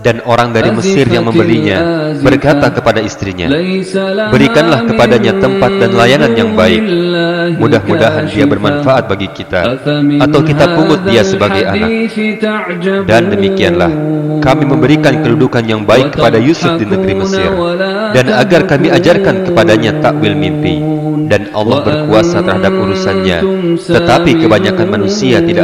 Dan orang dari Mesir yang membelinya berkata kepada istrinya, berikanlah kepadanya tempat dan layanan yang baik. Mudah-mudahan dia bermanfaat bagi kita, atau kita pungut dia sebagai anak. Dan demikianlah kami memberikan kedudukan yang baik kepada Yusuf di negeri Mesir, dan agar kami ajarkan kepadanya takwil mimpi. Dan Allah berkuasa terhadap urusannya, tetapi kebanyakan manusia tidak